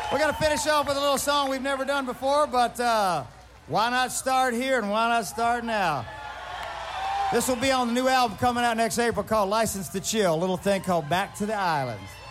We're going to finish off with a little song we've never done before, but why not start here and why not start now? This will be on the new album coming out next April called License to Chill, a little thing called Back to the Islands.